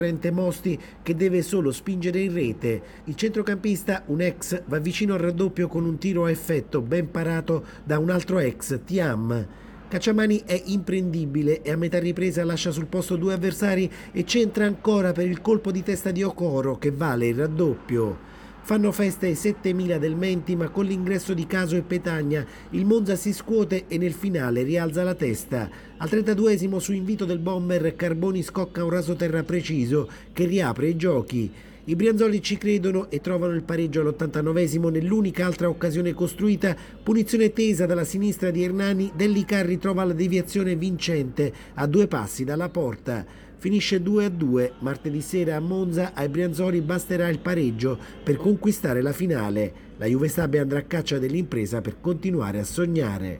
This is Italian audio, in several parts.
Mosti che deve solo spingere in rete. Il centrocampista, un ex, va vicino al raddoppio con un tiro a effetto ben parato da un altro ex, Thiam. Cacciamani è imprendibile e a metà ripresa lascia sul posto due avversari e centra ancora per il colpo di testa di Okoro che vale il raddoppio. Fanno festa i 7.000 del Menti, ma con l'ingresso di Caso e Petagna il Monza si scuote e nel finale rialza la testa. Al 32esimo, su invito del bomber, Carboni scocca un rasoterra preciso che riapre i giochi. I brianzoli ci credono e trovano il pareggio all'89esimo nell'unica altra occasione costruita. Punizione tesa dalla sinistra di Hernani, Dellicarri trova la deviazione vincente a 2 passi dalla porta. Finisce 2-2, martedì sera a Monza ai brianzoli basterà il pareggio per conquistare la finale. La Juve Stabia andrà a caccia dell'impresa per continuare a sognare.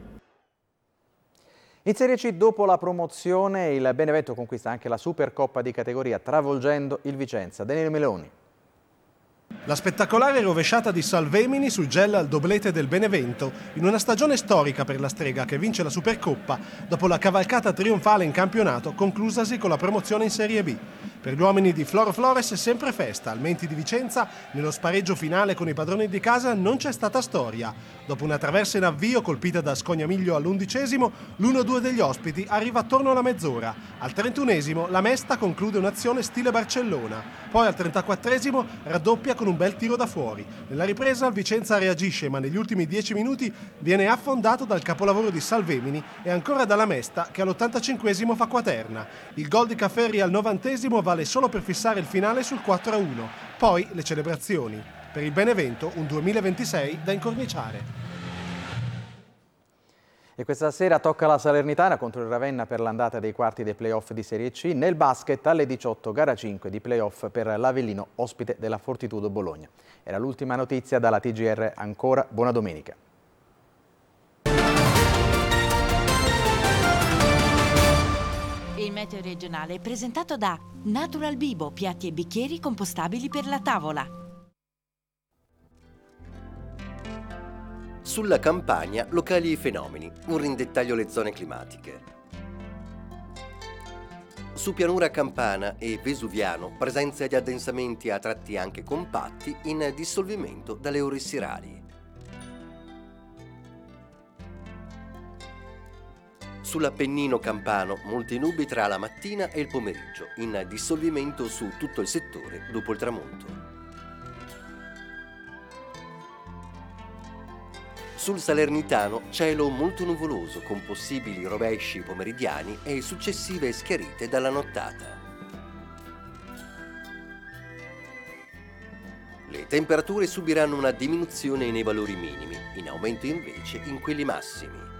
In Serie C, dopo la promozione, il Benevento conquista anche la Supercoppa di categoria, travolgendo il Vicenza. Danilo Meloni. La spettacolare rovesciata di Salvemini sul gel al doblete del Benevento, in una stagione storica per la Strega che vince la Supercoppa dopo la cavalcata trionfale in campionato conclusasi con la promozione in Serie B. Per gli uomini di Floro Flores è sempre festa, al Menti di Vicenza nello spareggio finale con i padroni di casa non c'è stata storia. Dopo una traversa in avvio colpita da Scognamiglio all'11esimo, l'1-2 degli ospiti arriva attorno alla mezz'ora. Al 31esimo la Mesta conclude un'azione stile Barcellona, poi al 34esimo raddoppia con un bel tiro da fuori. Nella ripresa il Vicenza reagisce, ma negli ultimi 10 minuti viene affondato dal capolavoro di Salvemini e ancora dalla Mesta che all'85esimo fa quaterna. Il gol di Cafferri al 90esimo vale solo per fissare il finale sul 4-1. Poi le celebrazioni. Per il Benevento un 2026 da incorniciare. E questa sera tocca la Salernitana contro il Ravenna per l'andata dei quarti dei playoff di Serie C. Nel basket alle 18 gara 5 di playoff per l'Avellino, ospite della Fortitudo Bologna. Era l'ultima notizia dalla TGR ancora. Buona domenica. Il meteo regionale è presentato da Natural Bibo, piatti e bicchieri compostabili per la tavola. Sulla Campania, locali e fenomeni, un rindettaglio alle zone climatiche. Su pianura campana e vesuviano, presenza di addensamenti a tratti anche compatti in dissolvimento dalle ore serali. Sull'Appennino campano, molte nubi tra la mattina e il pomeriggio, in dissolvimento su tutto il settore dopo il tramonto. Sul Salernitano, cielo molto nuvoloso con possibili rovesci pomeridiani e successive schiarite dalla nottata. Le temperature subiranno una diminuzione nei valori minimi, in aumento invece in quelli massimi.